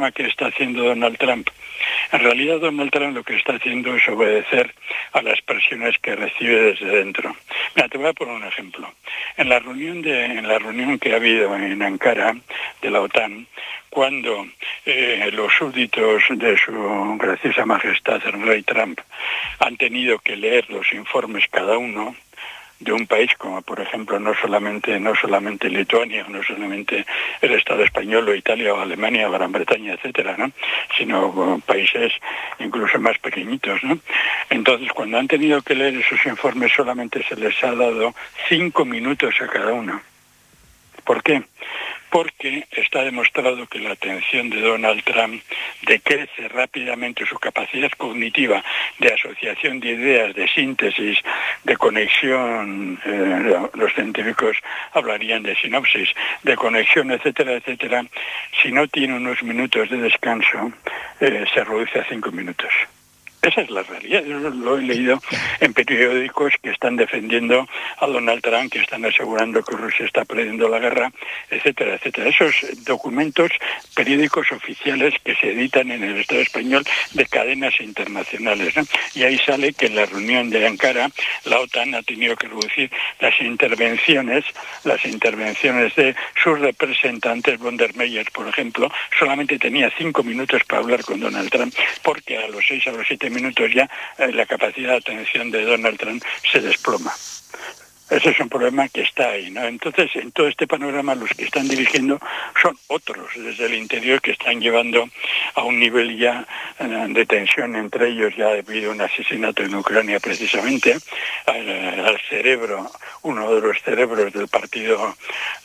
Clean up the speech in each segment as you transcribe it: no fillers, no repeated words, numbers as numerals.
broma que está haciendo Donald Trump. En realidad Donald Trump lo que está haciendo es obedecer a las presiones que recibe desde dentro. Mira, te voy a poner un ejemplo. En la reunión que ha habido en Ankara de la OTAN, cuando los súbditos de su graciosa majestad el rey Trump han tenido que leer los informes cada uno de un país como por ejemplo no solamente Lituania, no solamente el Estado español o Italia o Alemania o Gran Bretaña, etcétera, ¿no? Sino países incluso más pequeñitos, ¿no? Entonces, cuando han tenido que leer esos informes solamente se les ha dado 5 minutos a cada uno. ¿Por qué? Porque está demostrado que la atención de Donald Trump decrece rápidamente su capacidad cognitiva de asociación de ideas, de síntesis, de conexión, los científicos hablarían de sinopsis, de conexión, etcétera, etcétera. Si no tiene unos minutos de descanso, se reduce a 5 minutos. Esa es la realidad. Yo lo he leído en periódicos que están defendiendo a Donald Trump, que están asegurando que Rusia está perdiendo la guerra, etcétera, etcétera. Esos documentos, periódicos oficiales que se editan en el Estado español de cadenas internacionales, ¿no? Y ahí sale que en la reunión de Ankara la OTAN ha tenido que reducir las intervenciones de sus representantes. Von der Meyer, por ejemplo, solamente tenía 5 minutos para hablar con Donald Trump, porque a los 6 a los 7 minutos ya la capacidad de atención de Donald Trump se desploma. Ese es un problema que está ahí, ¿no? Entonces, en todo este panorama, los que están dirigiendo son otros desde el interior que están llevando a un nivel ya de tensión entre ellos. Ya ha habido un asesinato en Ucrania precisamente, al cerebro, uno de los cerebros del partido,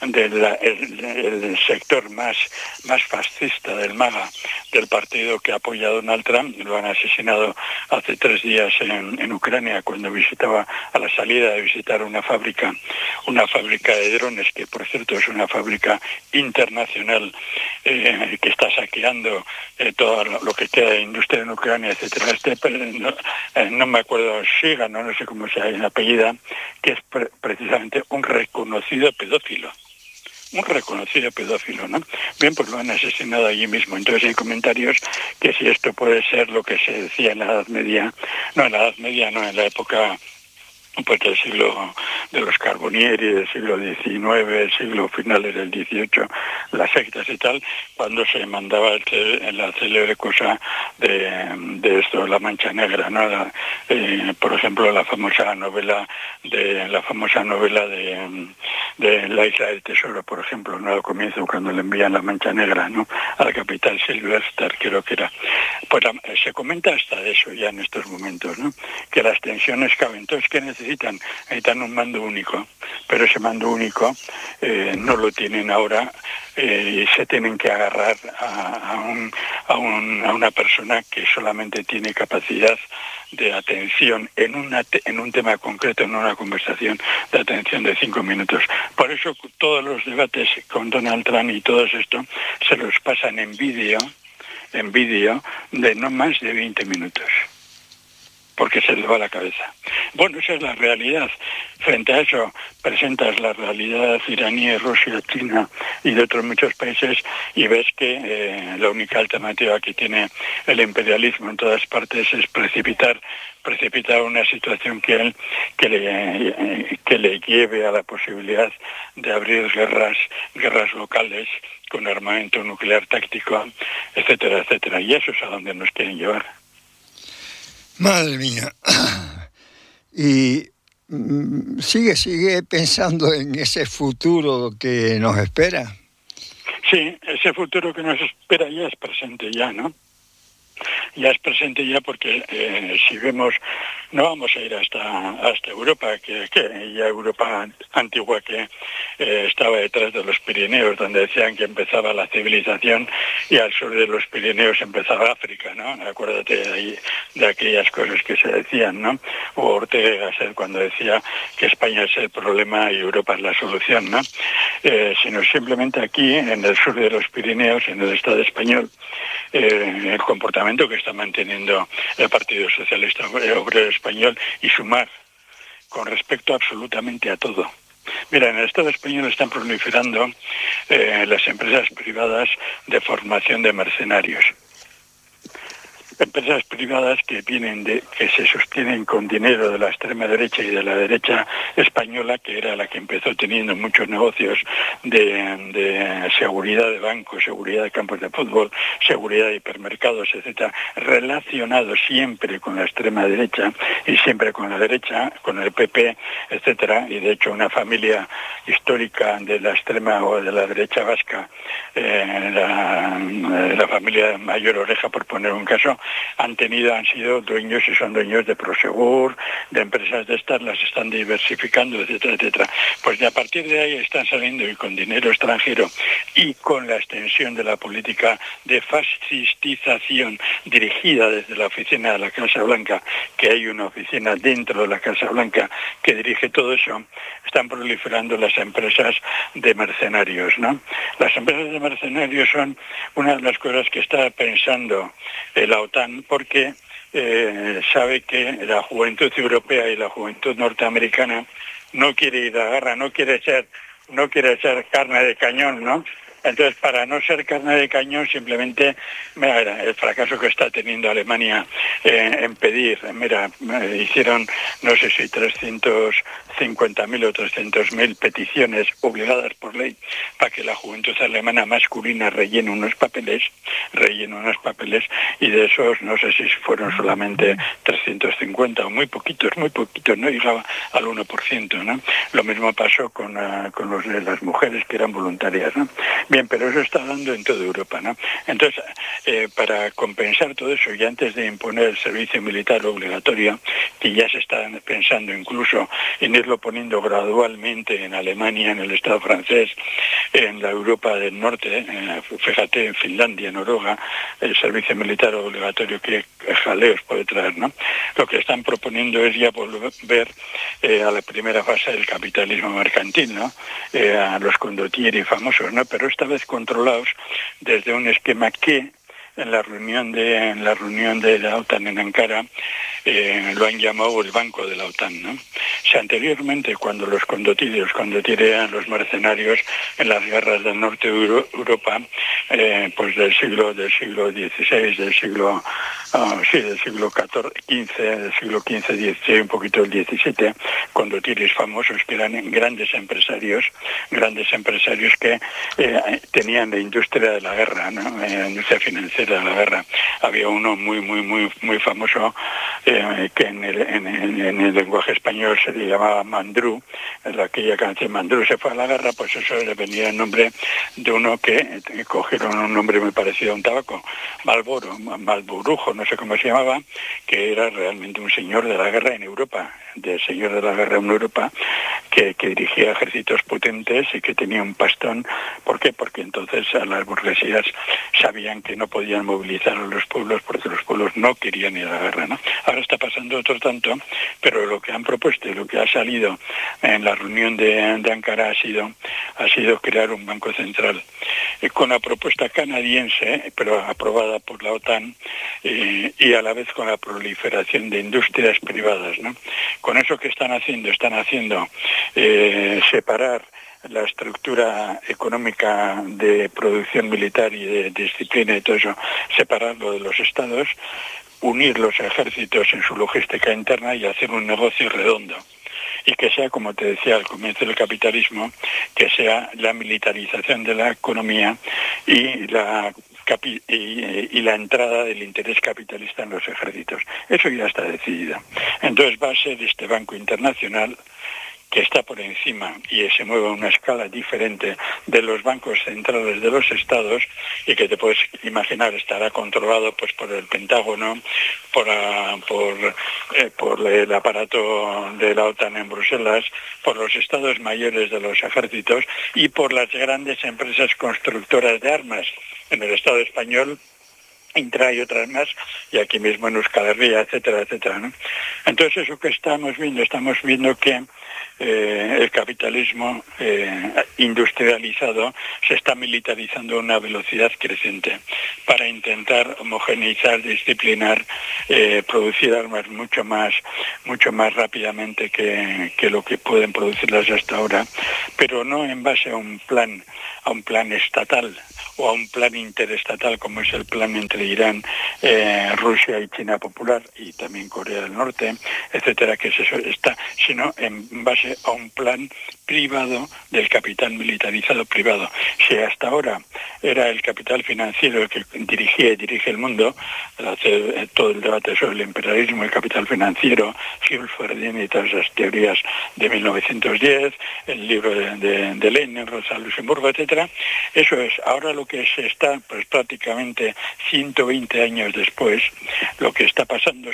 el sector más fascista del MAGA, del partido que apoya a Donald Trump. Lo han asesinado hace 3 días en Ucrania, cuando visitaba, a la salida de visitar una fábrica de drones, que por cierto es una fábrica internacional que está saqueando todo lo que queda de industria en Ucrania, etcétera. No me acuerdo, Shiga, no sé cómo se apellida, que es precisamente un reconocido pedófilo. ¿No? Bien, pues lo han asesinado allí mismo. Entonces hay comentarios que si esto puede ser lo que se decía en la Edad Media, en la época pues del siglo de los Carbonieri, del siglo XIX, siglo finales del XVIII, las sectas y tal, cuando se mandaba la célebre cosa de esto, la Mancha Negra, ¿no? Por ejemplo, la famosa novela de La Isla del Tesoro, por ejemplo, ¿no? Al comienzo, cuando le envían la Mancha Negra, ¿no?, a la capital, Sylvester, creo que era. Pues se comenta hasta de eso ya en estos momentos, ¿no?, que las tensiones caben. Entonces, ¿qué necesitan un mando único, pero ese mando único no lo tienen ahora, y se tienen que agarrar a una persona que solamente tiene capacidad de atención en un tema concreto, en una conversación de atención de 5 minutos. Por eso todos los debates con Donald Trump y todo esto se los pasan en vídeo de no más de 20 minutos. Porque se le va la cabeza. Bueno, esa es la realidad. Frente a eso presentas la realidad iraní, Rusia, China y de otros muchos países, y ves que la única alternativa que tiene el imperialismo en todas partes es precipitar una situación que le lleve a la posibilidad de abrir guerras locales con armamento nuclear táctico, etcétera, etcétera. Y eso es a donde nos quieren llevar. Madre mía. Y sigue pensando en ese futuro que nos espera. Sí, ese futuro que nos espera ya es presente ya, ¿no? Ya es presente ya, porque si vemos, no vamos a ir hasta Europa, que ya Europa antigua, que estaba detrás de los Pirineos, donde decían que empezaba la civilización, y al sur de los Pirineos empezaba África, ¿no? Acuérdate de aquellas cosas que se decían, ¿no? O Ortega Gasset cuando decía que España es el problema y Europa es la solución, ¿no? Sino simplemente aquí, en el sur de los Pirineos, en el Estado español, el comportamiento que está manteniendo el Partido Socialista Obrero Español y Sumar con respecto absolutamente a todo. Mira, en el Estado español están proliferando las empresas privadas de formación de mercenarios. Empresas privadas que se sostienen con dinero de la extrema derecha y de la derecha española, que era la que empezó teniendo muchos negocios de seguridad de bancos, seguridad de campos de fútbol, seguridad de hipermercados, etcétera, relacionados siempre con la extrema derecha y siempre con la derecha, con el PP, etcétera, y de hecho una familia histórica de la extrema o de la derecha vasca, la familia Mayor Oreja, por poner un caso, han sido dueños y son dueños de Prosegur, de empresas de estas, las están diversificando, etcétera, etcétera. Pues a partir de ahí están saliendo y con dinero extranjero y con la extensión de la política de fascistización dirigida desde la oficina de la Casa Blanca, que hay una oficina dentro de la Casa Blanca que dirige todo eso, están proliferando las empresas de mercenarios, ¿no? Las empresas de mercenarios son una de las cosas que está pensando la OTAN, porque sabe que la juventud europea y la juventud norteamericana no quiere ir a la guerra, no quiere ser carne de cañón, ¿no? Entonces, para no ser carne de cañón, simplemente, mira, el fracaso que está teniendo Alemania en pedir, hicieron, no sé si 350.000 o 300.000 peticiones obligadas por ley para que la juventud alemana masculina rellene unos papeles, y de esos, no sé si fueron solamente 350 o muy poquitos, no llegaba al 1%, ¿no? Lo mismo pasó con los de las mujeres que eran voluntarias, ¿no? Bien, pero eso está dando en toda Europa, ¿no? Entonces, para compensar todo eso, y antes de imponer el servicio militar obligatorio, que ya se está pensando incluso en irlo poniendo gradualmente en Alemania, en el Estado francés, en la Europa del Norte, fíjate, en Finlandia, Noruega, el servicio militar obligatorio, que jaleos puede traer, ¿no? Lo que están proponiendo es ya volver a la primera fase del capitalismo mercantil, ¿no? A los condottieri famosos, ¿no? Pero esta vez controlados desde un esquema que en la reunión de la OTAN en Ankara lo han llamado el Banco de la OTAN, ¿no? O sea, anteriormente, cuando los condottieri eran los mercenarios en las guerras del norte de Europa, pues del siglo XVI, del siglo XV, XVI, un poquito del XVII, condottieris famosos que eran grandes empresarios que tenían la industria de la guerra, ¿no? La industria financiera de la guerra. Había uno muy famoso que en el lenguaje español se le llamaba Mandrú, aquella canción Mandrú se fue a la guerra, pues eso le venía el nombre de uno que cogieron un nombre muy parecido a un tabaco, Malborujo, no sé cómo se llamaba, que era realmente un señor de la guerra en Europa, que dirigía ejércitos potentes y que tenía un pastón. ¿Por qué? Porque entonces a las burguesías sabían que no podían movilizar a los pueblos porque los pueblos no querían ir a la guerra, ¿no? Ahora está pasando otro tanto, pero lo que han propuesto y lo que ha salido en la reunión de Ankara ha sido crear un banco central con la propuesta canadiense, pero aprobada por la OTAN, y a la vez con la proliferación de industrias privadas, ¿no? Con eso que están haciendo separar la estructura económica de producción militar y de disciplina y todo eso, separarlo de los estados, unir los ejércitos en su logística interna y hacer un negocio redondo. Y que sea, como te decía al comienzo del capitalismo, que sea la militarización de la economía y la entrada del interés capitalista en los ejércitos. Eso ya está decidido. Entonces va a ser este Banco Internacional, que está por encima y se mueve a una escala diferente de los bancos centrales de los estados, y que te puedes imaginar estará controlado pues por el Pentágono, por el aparato de la OTAN en Bruselas, por los estados mayores de los ejércitos y por las grandes empresas constructoras de armas en el Estado español, Intra y otras más, y aquí mismo en Euskal Herria, etcétera, etcétera, ¿no? Entonces eso que estamos viendo que el capitalismo industrializado se está militarizando a una velocidad creciente para intentar homogeneizar, disciplinar, producir armas mucho más rápidamente que lo que pueden producirlas hasta ahora, pero no en base a un plan estatal o a un plan interestatal como es el plan entre Irán, Rusia y China Popular y también Corea del Norte, etcétera, que es eso está, sino en base a un plan privado del capital militarizado privado. Si hasta ahora era el capital financiero el que dirige el mundo, hace todo el debate sobre el imperialismo, el capital financiero, Jules Ferdinand y todas esas teorías de 1910, el libro de Lenin, Rosa Luxemburgo, etcétera. Eso es. Ahora lo que se está, pues prácticamente 120 años después, lo que está pasando,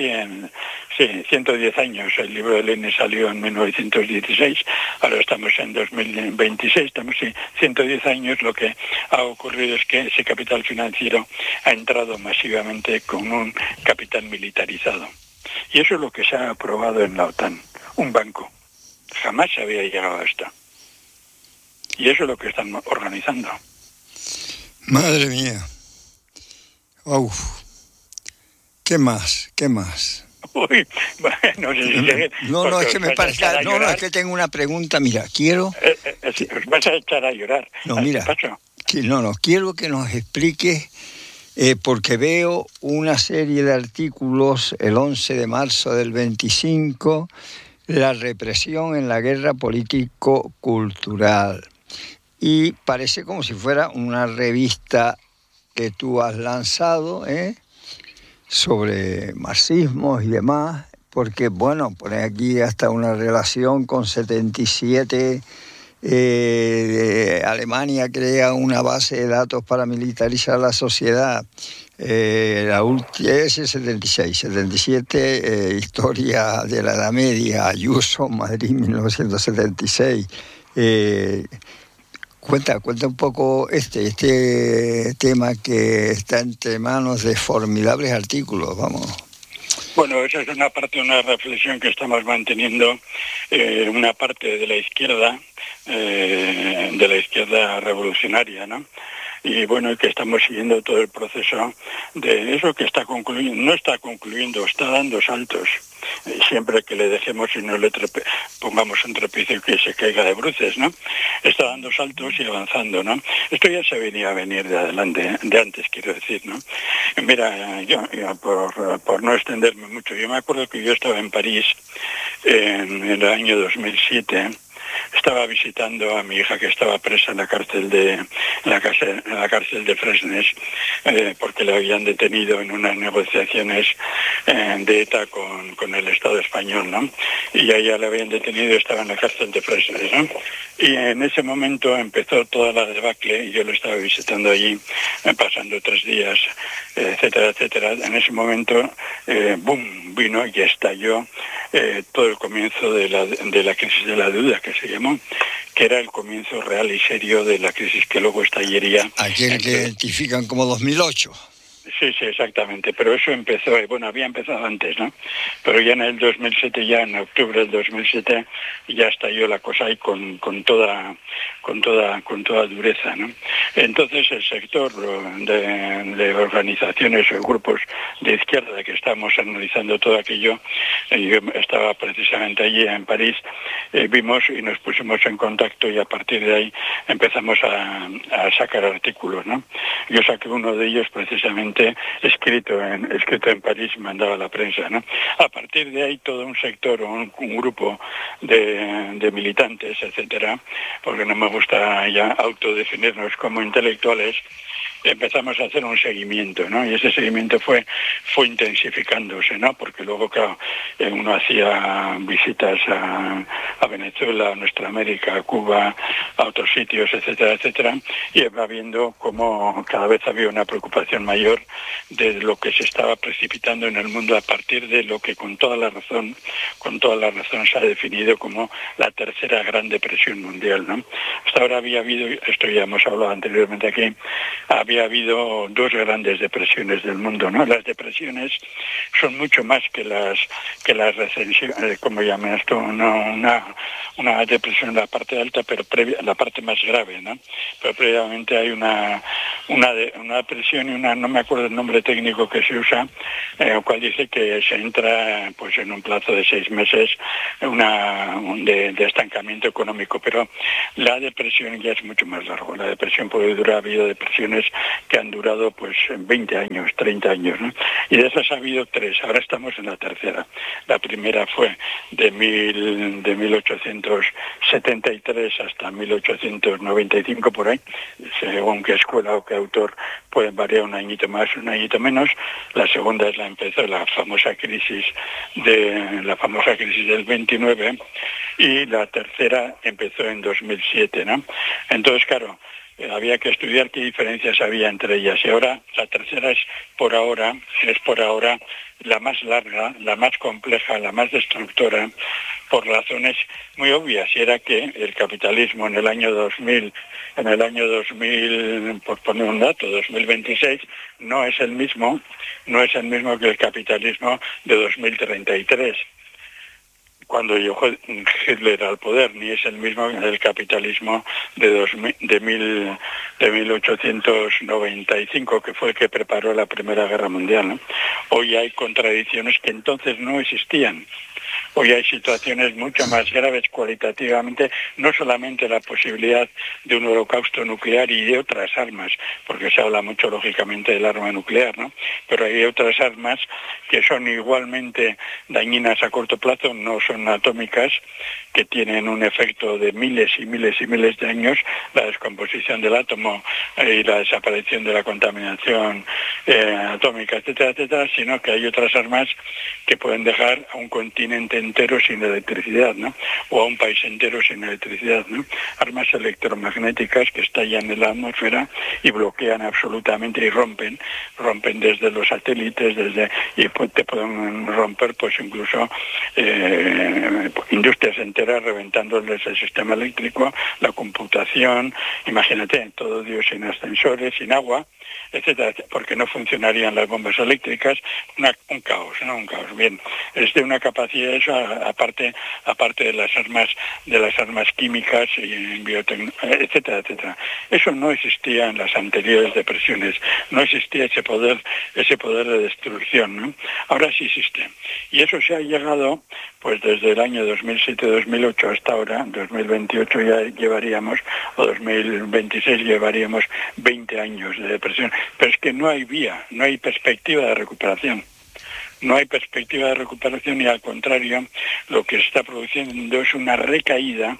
110 años, el libro de Lenin salió en 1916, ahora estamos en 2026, estamos 110 años, lo que ha ocurrido es que ese capital financiero ha entrado masivamente con un capital militarizado. Y eso es lo que se ha aprobado en la OTAN, un banco. Jamás se había llegado a esto. Y eso es lo que están organizando. Madre mía. Uf. ¿Qué más? Uy, bueno, no sé si no, es que me parece... No, es que tengo una pregunta, mira, quiero... os vas a echar a llorar. No, mira, quiero que nos expliques, porque veo una serie de artículos, el 11 de marzo del 25, la represión en la guerra político-cultural. Y parece como si fuera una revista que tú has lanzado, sobre marxismos y demás, porque, bueno, pone aquí hasta una relación con 77, Alemania crea una base de datos para militarizar la sociedad, la última es el 76, 77, historia de la Edad Media, Ayuso, Madrid, 1976, Cuenta un poco este tema que está entre manos de formidables artículos, vamos. Bueno, esa es una parte de una reflexión que estamos manteniendo, una parte de la izquierda revolucionaria, ¿no? Y bueno, que estamos siguiendo todo el proceso de eso que está concluyendo, no está concluyendo, está dando saltos. Siempre que le dejemos y no le pongamos un trapicio que se caiga de bruces, ¿no? Está dando saltos y avanzando, ¿no? Esto ya se venía a venir de antes, quiero decir, ¿no? Mira, yo por no extenderme mucho, yo me acuerdo que yo estaba en París en el año 2007. Estaba visitando a mi hija que estaba presa en la cárcel de Fresnes, porque le habían detenido en unas negociaciones de ETA con el Estado español, ¿no? Y a ella le habían detenido y estaba en la cárcel de Fresnes, ¿no? Y en ese momento empezó toda la debacle y yo lo estaba visitando allí, pasando 3 días, etcétera, etcétera. En ese momento, boom, vino y estalló todo el comienzo de la crisis de la deuda, que se llamó, que era el comienzo real y serio de la crisis que luego estallaría. Aquel que identifican como 2008. Sí, exactamente, pero eso empezó, bueno, había empezado antes, ¿no? Pero ya en el 2007, ya en octubre del 2007, ya estalló la cosa ahí con toda dureza, ¿no? Entonces el sector de organizaciones o grupos de izquierda que estamos analizando todo aquello, yo estaba precisamente allí en París, vimos y nos pusimos en contacto y a partir de ahí empezamos a sacar artículos, ¿no? Yo saqué uno de ellos precisamente escrito en París, mandado a la prensa, ¿no? A partir de ahí todo un sector o un grupo de militantes, etcétera, porque no me gusta ya autodefinirnos como intelectuales, empezamos a hacer un seguimiento, ¿no? Y ese seguimiento fue intensificándose, ¿no? Porque luego, claro, uno hacía visitas a Venezuela, a Nuestra América, a Cuba, a otros sitios, etcétera, etcétera, y va viendo cómo cada vez había una preocupación mayor de lo que se estaba precipitando en el mundo a partir de lo que con toda la razón se ha definido como la tercera gran depresión mundial, ¿no? Hasta ahora había habido, esto ya hemos hablado anteriormente aquí, había habido dos grandes depresiones del mundo, ¿no? Las depresiones son mucho más que las recensiones, como llaman esto, una depresión en la parte alta, pero la parte más grave, ¿no? Pero previamente hay una depresión y no me acuerdo el nombre técnico que se usa, el cual dice que se entra pues en un plazo de 6 meses de estancamiento económico, pero la depresión ya es mucho más largo. La depresión puede durar, ha habido depresiones que han durado pues 20 años, 30 años, ¿no? Y de esas ha habido 3, ahora estamos en la tercera. La primera fue de 1873 hasta 1895 por ahí, según qué escuela o qué autor pueden variar un añito más, un añito menos. La segunda es la famosa crisis del 29, y la tercera empezó en 2007, ¿no? Entonces, claro, había que estudiar qué diferencias había entre ellas, y ahora la tercera es por ahora la más larga, la más compleja, la más destructora, por razones muy obvias, y era que el capitalismo en el año 2000, por poner un dato, 2026, no es el mismo que el capitalismo de 2033. Cuando llegó Hitler al poder, ni es el mismo el capitalismo de 1895, que fue el que preparó la Primera Guerra Mundial, ¿no? Hoy hay contradicciones que entonces no existían. Hoy hay situaciones mucho más graves cualitativamente, no solamente la posibilidad de un holocausto nuclear y de otras armas, porque se habla mucho lógicamente del arma nuclear, ¿no? Pero hay otras armas que son igualmente dañinas a corto plazo, no son atómicas, que tienen un efecto de miles y miles y miles de años, la descomposición del átomo y la desaparición de la contaminación atómica, etcétera, etcétera, sino que hay otras armas que pueden dejar a un continente entero sin electricidad, ¿no? O a un país entero sin electricidad, ¿no? Armas electromagnéticas que estallan en la atmósfera y bloquean absolutamente y rompen desde los satélites, y te pueden romper pues incluso industrias enteras, reventándoles el sistema eléctrico, la computación, imagínate, todo Dios, sin ascensores, sin agua, etcétera, porque no funcionarían las bombas eléctricas, un caos, ¿no? Un caos. Bien, es de una capacidad eso, aparte de las armas químicas y etcétera, etcétera. Eso no existía en las anteriores depresiones, no existía ese poder de destrucción, ¿no? Ahora sí existe. Y eso se ha llegado, pues desde el año 2007-2008 hasta ahora, 2028 ya llevaríamos, o 2026 llevaríamos 20 años de depresión. Pero es que no hay no hay perspectiva de recuperación. No hay perspectiva de recuperación, y al contrario, lo que se está produciendo es una recaída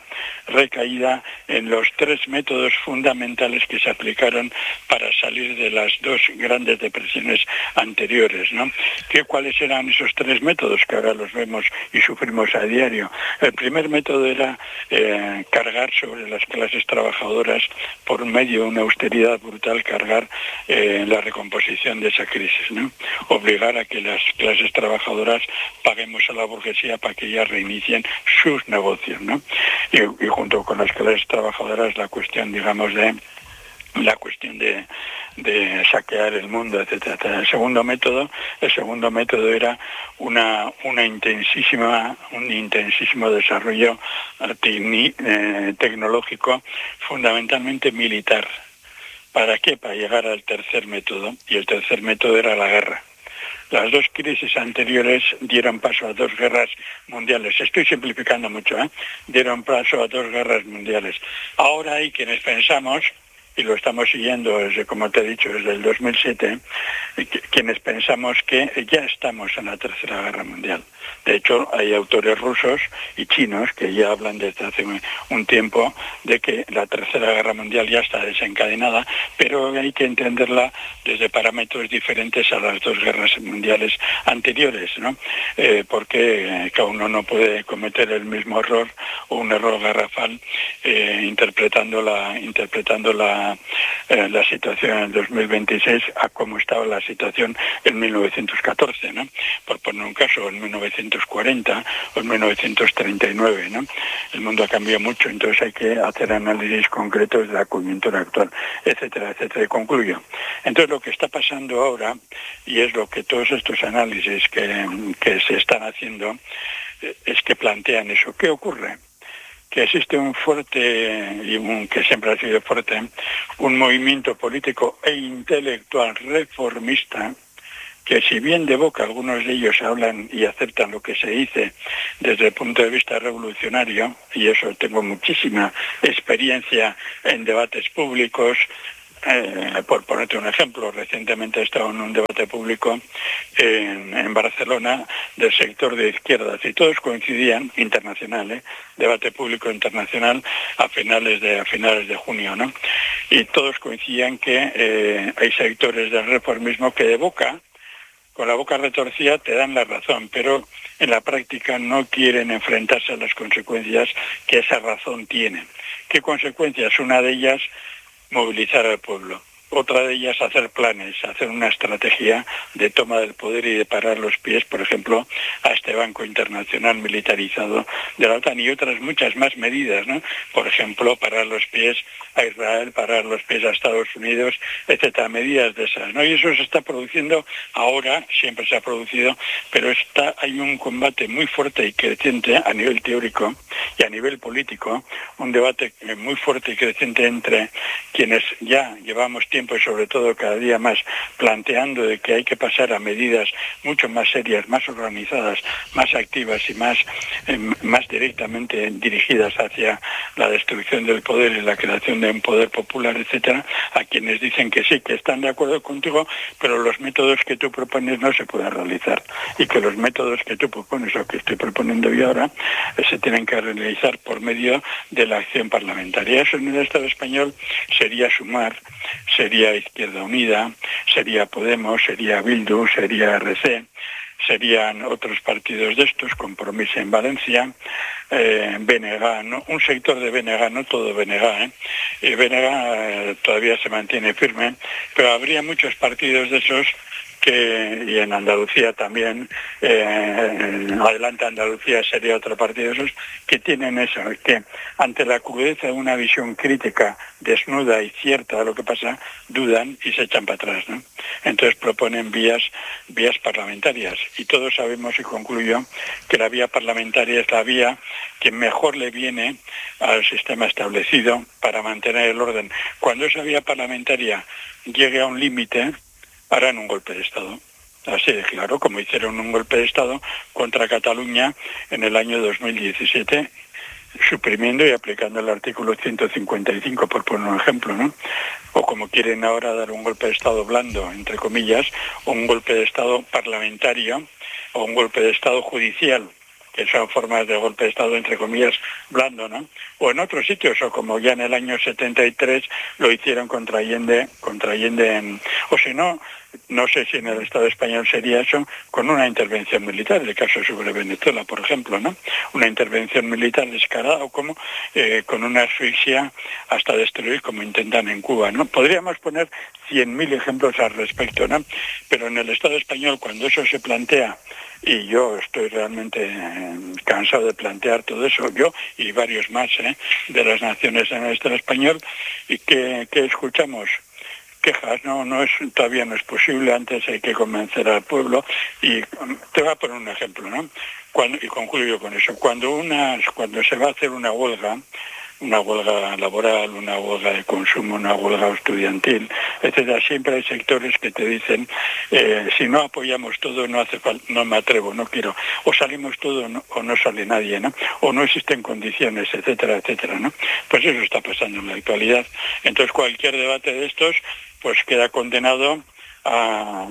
en los 3 métodos fundamentales que se aplicaron para salir de las 2 grandes depresiones anteriores, ¿no? ¿Cuáles eran esos 3 métodos que ahora los vemos y sufrimos a diario? El primer método era cargar sobre las clases trabajadoras, por medio de una austeridad brutal, cargar la recomposición de esa crisis, ¿no? Obligar a que las clases trabajadoras paguemos a la burguesía para que ellas reinicien sus negocios, ¿no? Y junto con las clases trabajadoras la cuestión, digamos, de saquear el mundo, etcétera. El segundo método era un intensísimo desarrollo tecnológico, fundamentalmente militar. ¿Para qué? Para llegar al tercer método, y el tercer método era la guerra. Las 2 crisis anteriores dieron paso a 2 guerras mundiales. Estoy simplificando mucho, ¿eh? Dieron paso a 2 guerras mundiales. Ahora hay quienes pensamos, y lo estamos siguiendo desde, como te he dicho, desde el 2007, quienes pensamos que ya estamos en la Tercera Guerra Mundial. De hecho, hay autores rusos y chinos que ya hablan desde hace un tiempo de que la Tercera Guerra Mundial ya está desencadenada, pero hay que entenderla desde parámetros diferentes a las 2 guerras mundiales anteriores, ¿no? Porque cada uno no puede cometer el mismo error o un error garrafal interpretando la está la situación en 2026 a cómo estaba la situación en 1914, ¿no? Por poner un caso, en 1940 o en 1939, ¿no? El mundo ha cambiado mucho, entonces hay que hacer análisis concretos de la coyuntura actual, etcétera, etcétera. Y concluyo. Entonces lo que está pasando ahora, y es lo que todos estos análisis que se están haciendo, es que plantean eso. ¿Qué ocurre? Que existe un fuerte, y que siempre ha sido fuerte, un movimiento político e intelectual reformista, que si bien de boca algunos de ellos hablan y aceptan lo que se dice desde el punto de vista revolucionario, y eso tengo muchísima experiencia en debates públicos. Por ponerte un ejemplo, recientemente he estado en un debate público en Barcelona del sector de izquierdas y todos coincidían, internacional, debate público internacional a finales de junio, ¿no? Y todos coincidían que hay sectores del reformismo que de boca, con la boca retorcida, te dan la razón, pero en la práctica no quieren enfrentarse a las consecuencias que esa razón tiene. ¿Qué consecuencias? Una de ellas, movilizar al pueblo. Otra de ellas, hacer planes, hacer una estrategia de toma del poder y de parar los pies, por ejemplo, a este banco internacional militarizado de la OTAN y otras muchas más medidas, ¿no? Por ejemplo, parar los pies a Israel, parar los pies a Estados Unidos, etcétera, medidas de esas, ¿no? Y eso se está produciendo ahora, siempre se ha producido, pero hay un combate muy fuerte y creciente a nivel teórico y a nivel político, un debate muy fuerte y creciente entre quienes ya llevamos tiempo y sobre todo cada día más planteando de que hay que pasar a medidas mucho más serias, más organizadas, más activas y más directamente dirigidas hacia la destrucción del poder y la creación de un poder popular, etcétera, a quienes dicen que sí, que están de acuerdo contigo, pero los métodos que tú propones no se pueden realizar y que los métodos que tú propones o que estoy proponiendo yo ahora se tienen que realizar por medio de la acción parlamentaria. Eso en el Estado español sería Sumar, sería Izquierda Unida, sería Podemos, sería Bildu, sería RC, serían otros partidos de estos, Compromís en Valencia, BNG, ¿no? Un sector de BNG, no todo BNG, BNG todavía se mantiene firme, pero habría muchos partidos de esos y en Andalucía también, Adelante Andalucía sería otro partido de esos, que tienen eso, que ante la crudeza de una visión crítica, desnuda y cierta de lo que pasa, dudan y se echan para atrás, ¿no? Entonces proponen vías parlamentarias, y todos sabemos, y concluyo, que la vía parlamentaria es la vía que mejor le viene al sistema establecido para mantener el orden. Cuando esa vía parlamentaria llegue a un límite, harán un golpe de Estado. Así de claro, como hicieron un golpe de Estado contra Cataluña en el año 2017, suprimiendo y aplicando el artículo 155, por poner un ejemplo, ¿no? O como quieren ahora dar un golpe de Estado blando, entre comillas, o un golpe de Estado parlamentario, o un golpe de Estado judicial, que son formas de golpe de Estado, entre comillas, blando, ¿no? O en otros sitios, o como ya en el año 73 lo hicieron contra Allende o si no, no sé si en el Estado español sería eso, con una intervención militar, el caso sobre Venezuela, por ejemplo, ¿no? Una intervención militar descarada, o como con una asfixia hasta destruir, como intentan en Cuba, ¿no? Podríamos poner 100.000 ejemplos al respecto, ¿no? Pero en el Estado español, cuando eso se plantea, y yo estoy realmente cansado de plantear todo eso, yo y varios más de las naciones en el Estado español, y que escuchamos quejas, todavía no es posible, antes hay que convencer al pueblo, y te voy a poner un ejemplo, ¿no? Y concluyo con eso. Cuando se va a hacer una huelga laboral, una huelga de consumo, una huelga estudiantil, etcétera, siempre hay sectores que te dicen, si no apoyamos todo, no hace falta, no me atrevo, no quiero, o salimos todos o no sale nadie, ¿no? O no existen condiciones, etcétera, etcétera, ¿no? Pues eso está pasando en la actualidad. Entonces cualquier debate de estos pues queda condenado a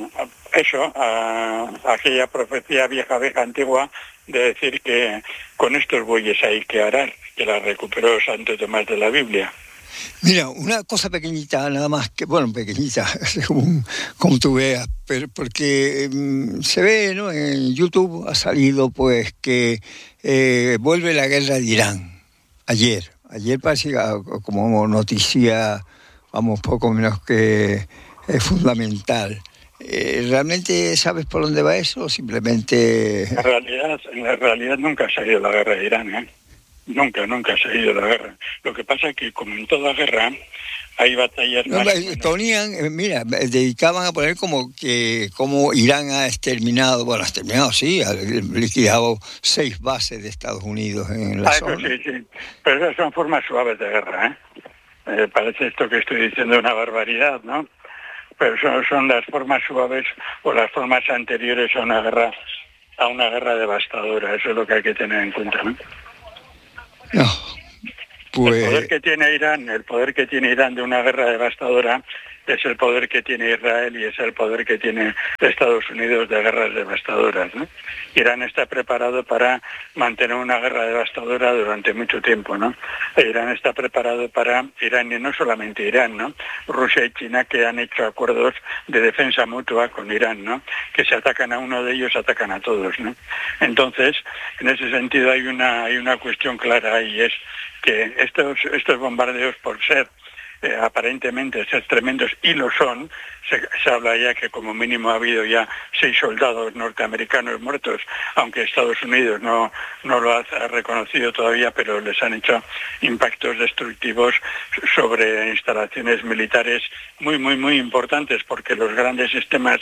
aquella profecía vieja antigua de decir que con estos bueyes hay que arar, que la recuperó Santo Tomás de la Biblia. Mira, una cosa pequeñita nada más, que bueno, pequeñita, según como tú veas, pero porque se ve, ¿no? En YouTube ha salido pues que vuelve la guerra de Irán. Ayer parecía como noticia vamos, poco menos que fundamental. ¿Realmente sabes por dónde va eso o simplemente...? En la realidad nunca se ha ido la guerra de Irán, ¿eh? Nunca se ha ido la guerra. Lo que pasa es que, como en toda guerra, hay batallas no, más o menos... Ponían, mira, dedicaban a poner como que como Irán ha exterminado, sí, ha liquidado 6 bases de Estados Unidos en la zona. Eso sí. Pero esas son formas suaves de guerra, ¿eh? Parece esto que estoy diciendo una barbaridad, ¿no? Pero son las formas suaves o las formas anteriores a una guerra devastadora. Eso es lo que hay que tener en cuenta, ¿no? No, pues... El poder que tiene Irán de una guerra devastadora es el poder que tiene Israel y es el poder que tiene Estados Unidos de guerras devastadoras, ¿no? Irán está preparado para mantener una guerra devastadora durante mucho tiempo, ¿no? Irán está preparado Irán y no solamente Irán, ¿no? Rusia y China, que han hecho acuerdos de defensa mutua con Irán, ¿no? Que si atacan a uno de ellos, atacan a todos, ¿no? Entonces, en ese sentido hay una cuestión clara, y es que estos bombardeos, por ser aparentemente ser tremendos, y lo son, se habla ya que como mínimo ha habido ya 6 soldados norteamericanos muertos, aunque Estados Unidos no lo ha reconocido todavía, pero les han hecho impactos destructivos sobre instalaciones militares muy importantes, porque los grandes sistemas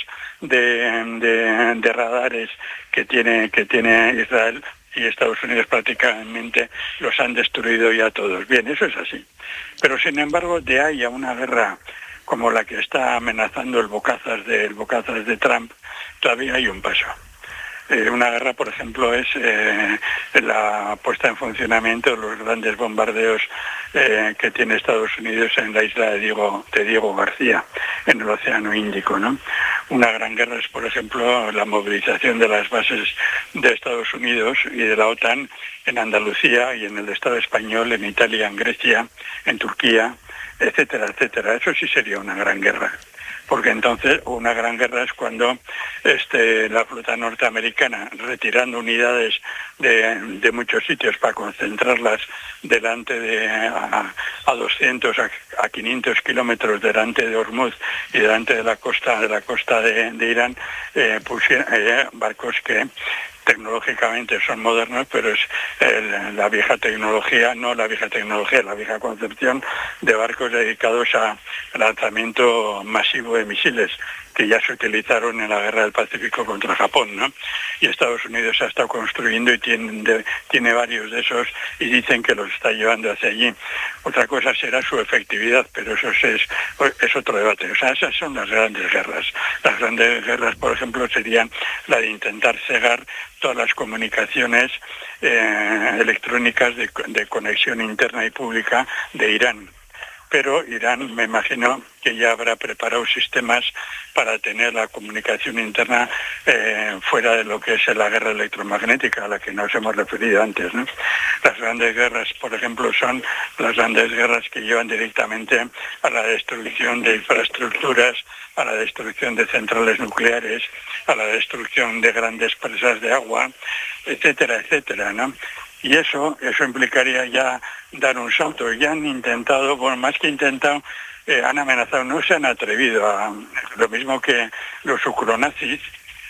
de radares que tiene Israel y Estados Unidos prácticamente los han destruido ya todos. Bien, eso es así. Pero sin embargo, de ahí a una guerra como la que está amenazando el bocazas de Trump, todavía hay un paso. Una guerra, por ejemplo, es la puesta en funcionamiento de los grandes bombardeos que tiene Estados Unidos en la isla de Diego García, en el Océano Índico, ¿no? Una gran guerra es, por ejemplo, la movilización de las bases de Estados Unidos y de la OTAN en Andalucía y en el Estado español, en Italia, en Grecia, en Turquía, etcétera, etcétera. Eso sí sería una gran guerra. Porque entonces una gran guerra es cuando la flota norteamericana, retirando unidades de muchos sitios para concentrarlas delante a 200 a 500 kilómetros delante de Hormuz y delante de la costa de Irán, barcos que tecnológicamente son modernos, pero es la vieja concepción de barcos dedicados a lanzamiento masivo de misiles, que ya se utilizaron en la guerra del Pacífico contra Japón, ¿no? Y Estados Unidos ha estado construyendo y tiene varios de esos, y dicen que los está llevando hacia allí. Otra cosa será su efectividad, pero eso es otro debate. O sea, esas son las grandes guerras. Las grandes guerras, por ejemplo, serían la de intentar cegar todas las comunicaciones electrónicas de conexión interna y pública de Irán. Pero Irán, me imagino que ya habrá preparado sistemas para tener la comunicación interna fuera de lo que es la guerra electromagnética, a la que nos hemos referido antes, ¿no? Las grandes guerras, por ejemplo, son las grandes guerras que llevan directamente a la destrucción de infraestructuras, a la destrucción de centrales nucleares, a la destrucción de grandes presas de agua, etcétera, etcétera, ¿no? Y eso implicaría ya dar un salto. Ya han intentado, más que intentado, han amenazado, no se han atrevido a... Lo mismo que los ucronazis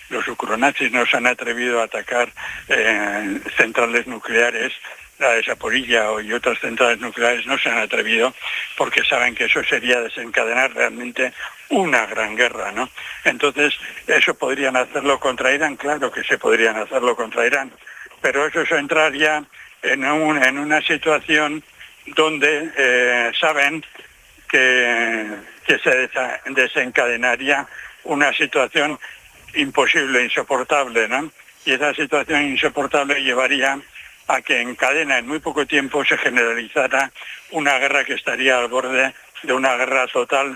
no se han atrevido a atacar centrales nucleares, la de Zaporilla y otras centrales nucleares no se han atrevido, porque saben que eso sería desencadenar realmente una gran guerra, ¿no? Entonces, ¿eso podrían hacerlo contra Irán? Claro que se podrían hacerlo contra Irán, pero eso es entrar ya en una situación donde saben que se desencadenaría una situación imposible, insoportable, ¿no? Y esa situación insoportable llevaría a que en cadena, en muy poco tiempo, se generalizara una guerra que estaría al borde de una guerra total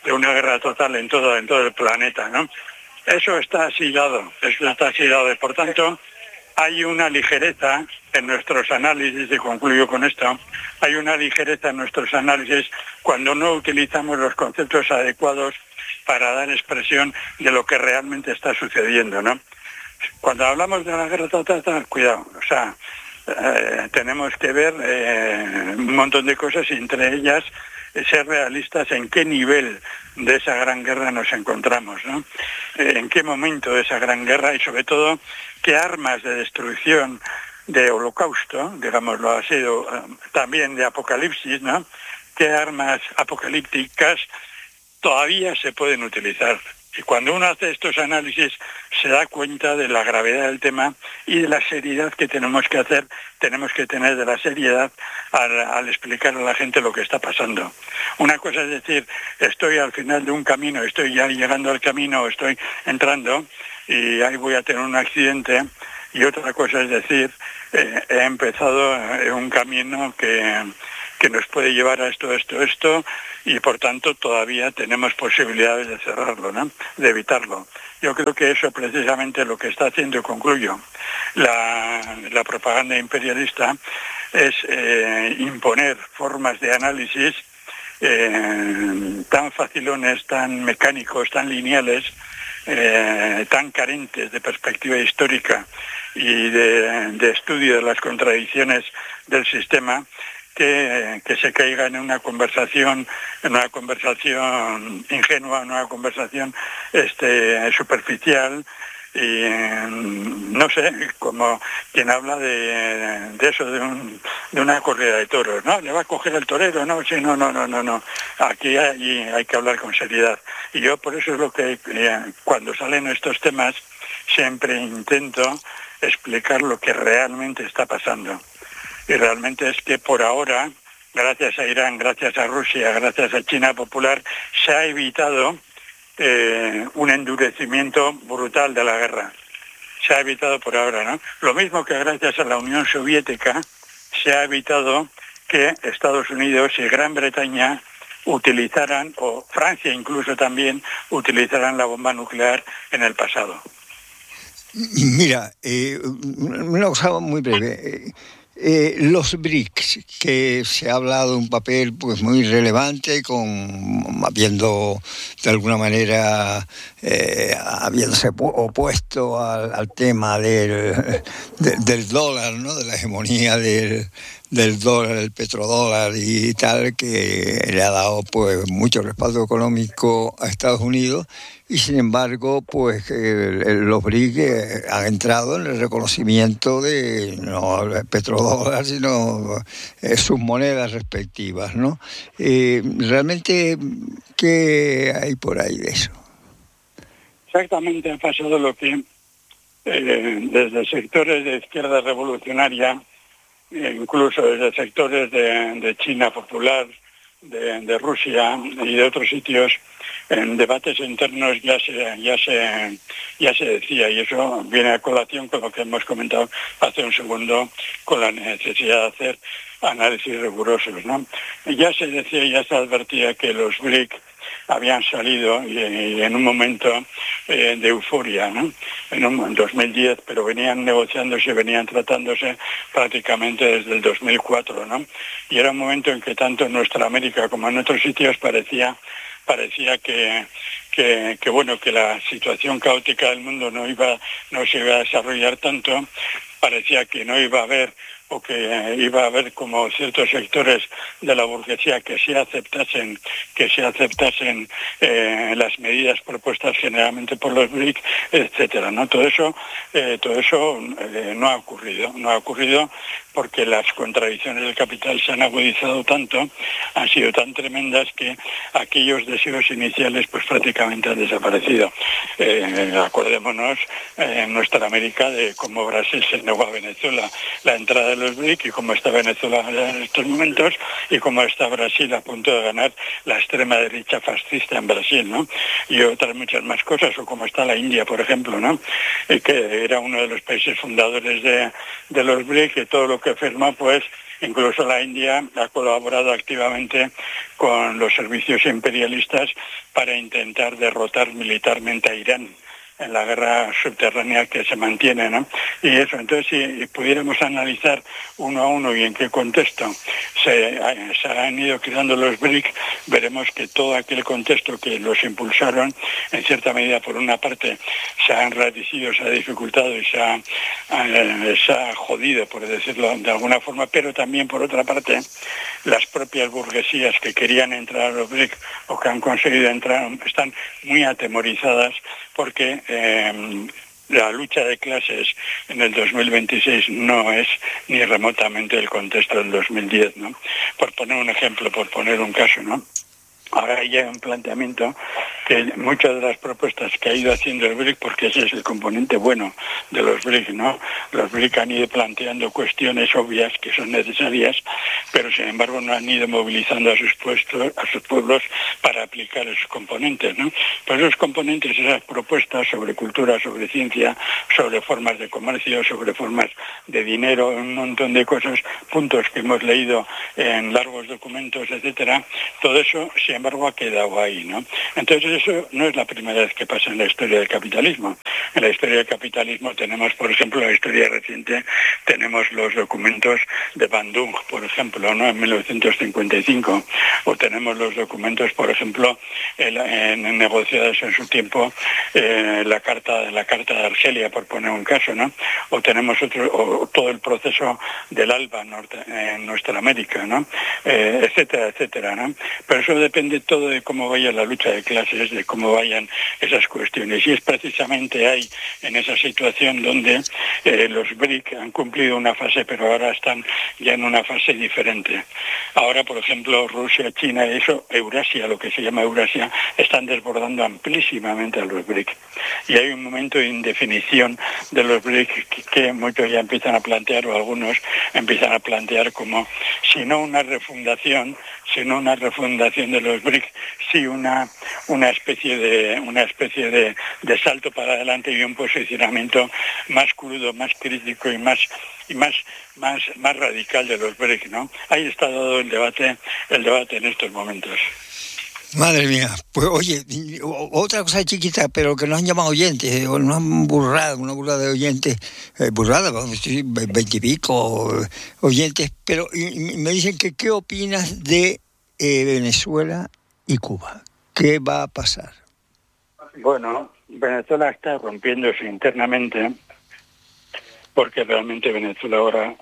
en todo el planeta, ¿no? Eso está asilado, y por tanto hay una ligereza en nuestros análisis, y concluyo con esto, hay una ligereza en nuestros análisis cuando no utilizamos los conceptos adecuados para dar expresión de lo que realmente está sucediendo, ¿no? Cuando hablamos de la guerra total, cuidado, o sea, tenemos que ver un montón de cosas, y entre ellas ser realistas en qué nivel de esa gran guerra nos encontramos, ¿no? En qué momento de esa gran guerra y sobre todo qué armas de destrucción, de holocausto, digámoslo así, también de apocalipsis, ¿no? Qué armas apocalípticas todavía se pueden utilizar. Y cuando uno hace estos análisis se da cuenta de la gravedad del tema y de la seriedad que tenemos que tener de la seriedad al explicar a la gente lo que está pasando. Una cosa es decir, estoy al final de un camino, estoy ya llegando al camino, estoy entrando y ahí voy a tener un accidente, y otra cosa es decir, he empezado un camino que nos puede llevar a esto, y por tanto todavía tenemos posibilidades de cerrarlo, ¿no? De evitarlo. Yo creo que eso precisamente lo que está haciendo, y concluyo, la propaganda imperialista es imponer formas de análisis tan facilones, tan mecánicos, tan lineales, tan carentes de perspectiva histórica y de estudio de las contradicciones del sistema, que se caiga en una conversación ingenua, en una conversación superficial, y no sé, como quien habla de eso, de una corrida de toros, ¿no? ¿Le va a coger el torero? No, sí, no. Aquí hay que hablar con seriedad. Y yo por eso es lo que cuando salen estos temas siempre intento explicar lo que realmente está pasando. Y realmente es que por ahora, gracias a Irán, gracias a Rusia, gracias a China Popular, se ha evitado un endurecimiento brutal de la guerra. Se ha evitado por ahora, ¿no? Lo mismo que gracias a la Unión Soviética se ha evitado que Estados Unidos y Gran Bretaña utilizaran, o Francia incluso también, utilizaran la bomba nuclear en el pasado. Mira, una cosa muy breve. Los BRICS, que se ha hablado de un papel pues muy relevante, habiendo de alguna manera habiéndose opuesto al tema del dólar, ¿no? De la hegemonía del dólar, el petrodólar y tal, que le ha dado pues mucho respaldo económico a Estados Unidos. Y sin embargo, pues los BRICS han entrado en el reconocimiento de no el petrodólar, sino sus monedas respectivas, ¿no? Realmente, ¿qué hay por ahí de eso? Exactamente ha pasado lo que desde sectores de izquierda revolucionaria, incluso desde sectores de China Popular, de Rusia y de otros sitios, en debates internos ya se decía, y eso viene a colación con lo que hemos comentado hace un segundo, con la necesidad de hacer análisis rigurosos, ¿no? Ya se decía, ya se advertía que los BRIC habían salido y en un momento de euforia, ¿no? En 2010, pero venían negociándose, venían tratándose prácticamente desde el 2004, ¿no? Y era un momento en que tanto en nuestra América como en otros sitios parecía que la situación caótica del mundo no se iba a desarrollar tanto, parecía que no iba a haber, o que iba a haber como ciertos sectores de la burguesía que sí aceptasen las medidas propuestas generalmente por los BRIC, etcétera, ¿no? Todo eso no ha ocurrido porque las contradicciones del capital se han agudizado tanto, han sido tan tremendas que aquellos deseos iniciales pues prácticamente han desaparecido. Acordémonos en nuestra América de cómo Brasil se negó a Venezuela la entrada de los BRIC, y cómo está Venezuela en estos momentos, y cómo está Brasil a punto de ganar la extrema derecha fascista en Brasil, ¿no? Y otras muchas más cosas, o cómo está la India, por ejemplo, ¿no? Que era uno de los países fundadores de los BRIC, que todo lo que firmó, pues incluso la India ha colaborado activamente con los servicios imperialistas para intentar derrotar militarmente a Irán. en la guerra subterránea que se mantiene, ¿no? Y eso, entonces si pudiéramos analizar uno a uno y en qué contexto se han ido creando los BRIC, veremos que todo aquel contexto que los impulsaron, en cierta medida, por una parte, se ha enrarecido, se ha dificultado y se ha jodido, por decirlo de alguna forma, pero también, por otra parte, las propias burguesías que querían entrar a los BRIC o que han conseguido entrar están muy atemorizadas porque la lucha de clases en el 2026 no es ni remotamente el contexto del 2010, ¿no? Por poner un ejemplo, por poner un caso, ¿no? Ahora hay un planteamiento que muchas de las propuestas que ha ido haciendo el BRIC, porque ese es el componente bueno de los BRIC, ¿no? Los BRIC han ido planteando cuestiones obvias que son necesarias, pero sin embargo no han ido movilizando a sus pueblos para aplicar esos componentes, ¿no? Pues esos componentes, esas propuestas sobre cultura, sobre ciencia, sobre formas de comercio, sobre formas de dinero, un montón de cosas, puntos que hemos leído en largos documentos, etcétera, todo eso, sin embargo, ha quedado ahí, ¿no? Entonces eso no es la primera vez que pasa en la historia del capitalismo. En la historia del capitalismo tenemos, por ejemplo, en la historia reciente, tenemos los documentos de Bandung, por ejemplo, ¿no? En 1955, o tenemos los documentos, por ejemplo, negociados en su tiempo, la carta de Argelia, por poner un caso, ¿no? O tenemos o todo el proceso del ALBA en nuestra América, ¿no? Etcétera, etcétera, ¿no? Pero eso depende todo de cómo vaya la lucha de clases, de cómo vayan esas cuestiones. Y es precisamente ahí, en esa situación, donde los BRIC han cumplido una fase, pero ahora están ya en una fase diferente. Ahora, por ejemplo, Rusia, China, Eurasia, lo que se llama Eurasia, están desbordando amplísimamente a los BRIC. Y hay un momento de indefinición de los BRIC que muchos ya empiezan a plantear, o algunos empiezan a plantear como, si no una refundación de los BRIC, sí una especie de salto para adelante y un posicionamiento más crudo, más crítico y más radical de los BRIC, ¿no? Ahí está dado el debate en estos momentos. Madre mía, pues oye, otra cosa chiquita, pero que nos han llamado oyentes, o nos han una burrada de oyentes, vamos a decir, 20 y pico oyentes, pero me dicen que ¿qué opinas de Venezuela y Cuba? ¿Qué va a pasar? Bueno, Venezuela está rompiéndose internamente porque realmente Venezuela ahora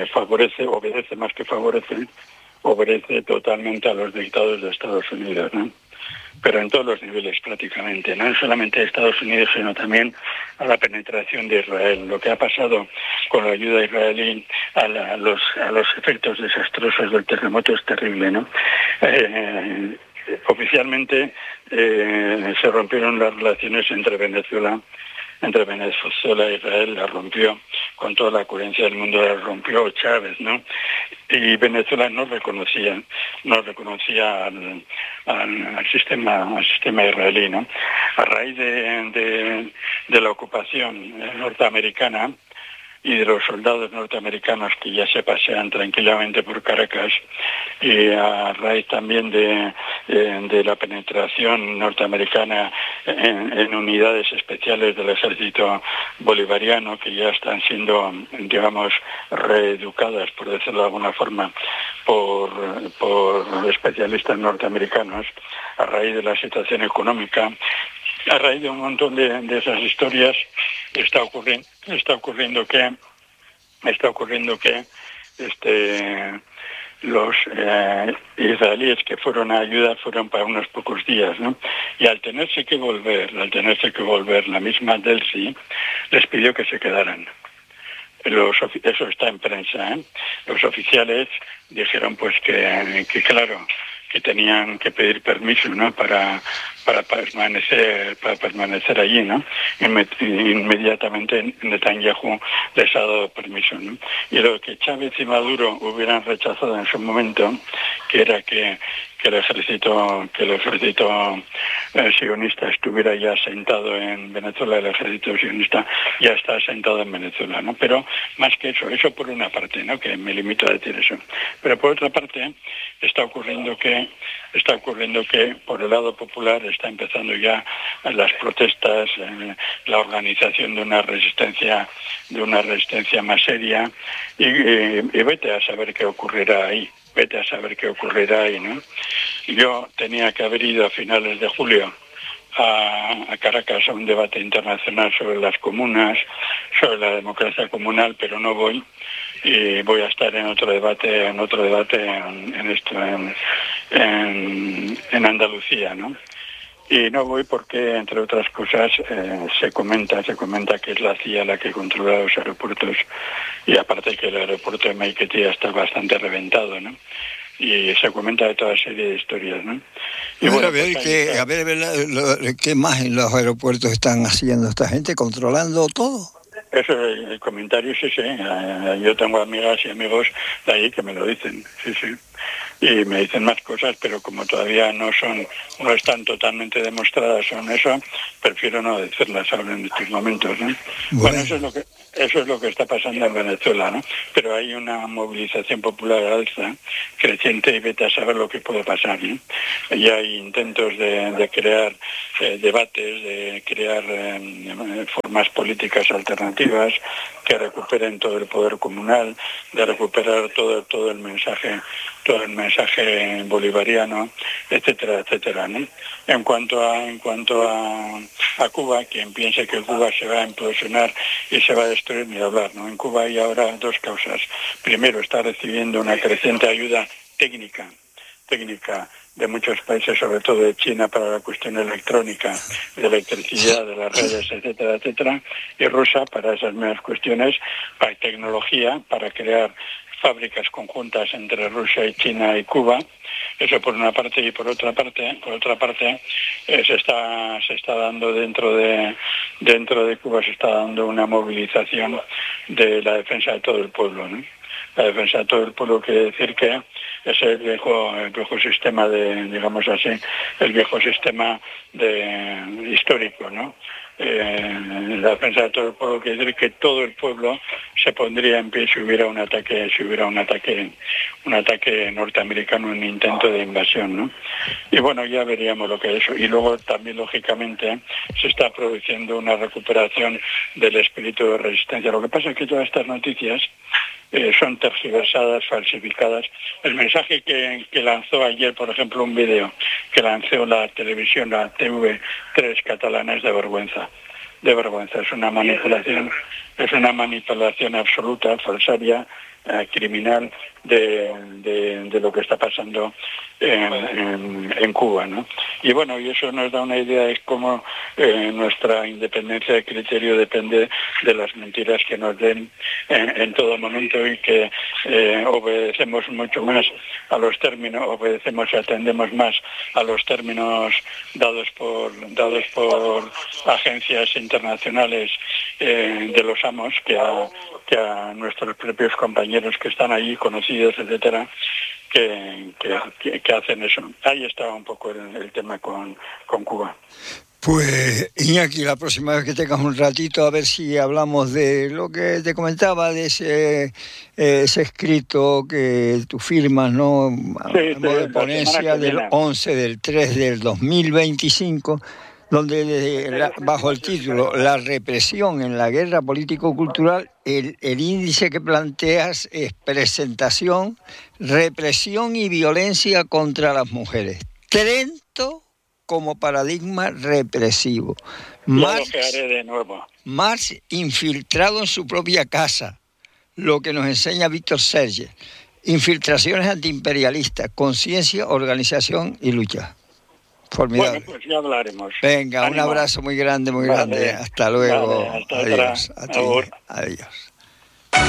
obedece totalmente a los dictados de Estados Unidos, ¿no? Pero en todos los niveles prácticamente, no solamente a Estados Unidos, sino también a la penetración de Israel. Lo que ha pasado con la ayuda israelí a los efectos desastrosos del terremoto es terrible, ¿no? Oficialmente se rompieron las relaciones entre Venezuela e Israel, la rompió con toda la coherencia del mundo, la rompió Chávez, ¿no? Y Venezuela no reconocía al sistema israelí, ¿no? A raíz de la ocupación norteamericana y de los soldados norteamericanos que ya se pasean tranquilamente por Caracas, y a raíz también de la penetración norteamericana en unidades especiales del ejército bolivariano, que ya están siendo, digamos, reeducadas, por decirlo de alguna forma, por especialistas norteamericanos, a raíz de la situación económica, a raíz de un montón de esas historias, está ocurriendo que los israelíes que fueron a ayudar fueron para unos pocos días, ¿no? Y al tenerse que volver, la misma Delcy les pidió que se quedaran. Eso está en prensa, ¿eh? Los oficiales dijeron pues que claro, que tenían que pedir permiso, ¿no? para permanecer allí, ¿no? Inmediatamente Netanyahu les ha dado permiso, ¿no? Y lo que Chávez y Maduro hubieran rechazado en su momento, que era que el ejército sionista estuviera ya asentado en Venezuela. El ejército sionista ya está asentado en Venezuela, ¿no? Pero más que eso por una parte, ¿no? Que me limito a decir eso. Pero por otra parte está ocurriendo que por el lado popular está empezando ya las protestas, la organización de una resistencia más seria, y vete a saber qué ocurrirá ahí. Vete a saber qué ocurrirá ahí, ¿no? Yo tenía que haber ido a finales de julio a Caracas a un debate internacional sobre las comunas, sobre la democracia comunal, pero no voy, y voy a estar en otro debate en Andalucía, ¿no? Y no voy porque, entre otras cosas, se comenta que es la CIA la que controla los aeropuertos, y aparte que el aeropuerto de Maiquetía está bastante reventado, ¿no? Y se comenta de toda serie de historias, ¿no? Y bueno, a ver, ¿qué más en los aeropuertos están haciendo esta gente? ¿Controlando todo? Eso, el comentario es ese. Yo tengo amigas y amigos de ahí que me lo dicen, sí. Y me dicen más cosas, pero como todavía no están totalmente demostradas son eso, prefiero no decirlas ahora en estos momentos, ¿no? Bueno, eso es lo que está pasando en Venezuela, ¿no? Pero hay una movilización popular alza, creciente, y vete a saber lo que puede pasar, ¿no? Y hay intentos de crear debates, de crear formas políticas alternativas que recuperen todo el poder comunal, de recuperar todo el mensaje bolivariano, etcétera, ¿no? En cuanto a Cuba, quien piense que Cuba se va a implosionar y se va a destruir, ni hablar, ¿no? En Cuba hay ahora dos causas. Primero, está recibiendo una creciente ayuda técnica de muchos países, sobre todo de China, para la cuestión electrónica, de electricidad, de las redes, etcétera, y Rusia para esas mismas cuestiones, para tecnología, para crear fábricas conjuntas entre Rusia y China y Cuba. Eso por una parte, y por otra parte se está dando dentro de Cuba, se está dando una movilización de la defensa de todo el pueblo, ¿no? La defensa de todo el pueblo quiere decir que es el viejo sistema histórico, ¿no? La defensa de todo el pueblo quiere decir que todo el pueblo se pondría en pie si hubiera un ataque norteamericano, un intento de invasión, ¿no? Y bueno, ya veríamos lo que es eso. Y luego también, lógicamente, se está produciendo una recuperación del espíritu de resistencia. Lo que pasa es que todas estas noticias son tergiversadas, falsificadas. El mensaje que lanzó ayer, por ejemplo, un vídeo que lanzó la televisión, la TV3 catalana, es de vergüenza. Es una manipulación absoluta, falsaria, criminal de lo que está pasando en Cuba, ¿no? Y bueno, y eso nos da una idea de cómo nuestra independencia de criterio depende de las mentiras que nos den en todo momento, y que obedecemos mucho más a los términos, obedecemos y atendemos más a los términos dados por agencias internacionales de los amos que a nuestros propios compañeros que están allí, conocidos, etcétera, que hacen eso. Ahí está un poco el tema con Cuba. Pues, Iñaki, la próxima vez que tengas un ratito, a ver si hablamos de lo que te comentaba, de ese escrito que tú firmas, ¿no? Sí, de ponencia del 11 del 3 del 2025, donde bajo el título La represión en la guerra político-cultural, el índice que planteas es presentación, represión y violencia contra las mujeres. Trento como paradigma represivo. Marx infiltrado en su propia casa, lo que nos enseña Víctor Serge. Infiltraciones antiimperialistas, conciencia, organización y lucha. Formidable. Bueno, pues ya hablaremos. Venga, ánimo. Un abrazo muy grande, muy grande. Hasta luego. Vale, hasta adiós. A ti. Adiós.